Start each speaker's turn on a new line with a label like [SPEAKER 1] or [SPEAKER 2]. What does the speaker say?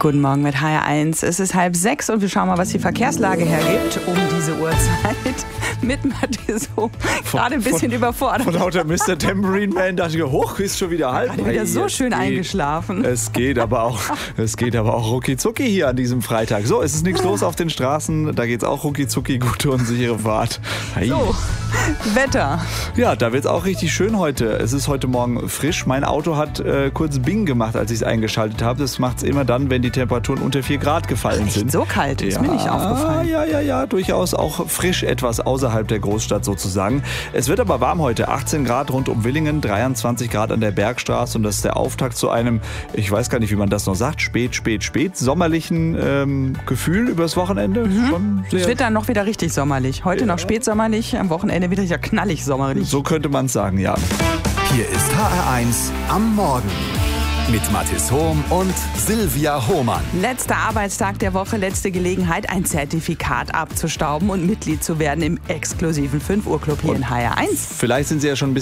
[SPEAKER 1] Guten Morgen mit HR1. Es ist 5:30 und wir schauen mal, was die Verkehrslage hergibt um diese Uhrzeit. Mit Matthias Hohm. Gerade ein bisschen überfordert.
[SPEAKER 2] Von lauter Mr. Tambourine Man dachte ich, hoch, ist schon wieder halb.
[SPEAKER 1] Gerade wieder so schön eingeschlafen.
[SPEAKER 2] Es geht aber auch rucki zucki hier an diesem Freitag. So, es ist nichts los auf den Straßen. Da geht's auch rucki zucki, gute und sichere Fahrt. Hey.
[SPEAKER 1] So, Wetter.
[SPEAKER 2] Ja, da wird's auch richtig schön heute. Es ist heute Morgen frisch. Mein Auto hat kurz Bing gemacht, als ich es eingeschaltet habe. Das macht's immer dann, wenn die Temperaturen unter 4 Grad gefallen sind.
[SPEAKER 1] So kalt, ist mir nicht aufgefallen.
[SPEAKER 2] Ja, durchaus auch frisch etwas außerhalb der Großstadt sozusagen. Es wird aber warm heute. 18 Grad rund um Villingen, 23 Grad an der Bergstraße und das ist der Auftakt zu einem, ich weiß gar nicht, wie man das noch sagt, spät sommerlichen Gefühl übers Wochenende.
[SPEAKER 1] Es wird dann noch wieder richtig sommerlich. Heute noch spätsommerlich, am Wochenende wieder ja knallig sommerlich.
[SPEAKER 2] So könnte man es sagen, ja.
[SPEAKER 3] Hier ist HR1 am Morgen mit Mathis Hohm und Silvia Hohmann.
[SPEAKER 1] Letzter Arbeitstag der Woche, letzte Gelegenheit, ein Zertifikat abzustauben und Mitglied zu werden im exklusiven 5 Uhr Club hier in HR1.
[SPEAKER 2] Vielleicht sind Sie ja schon ein bisschen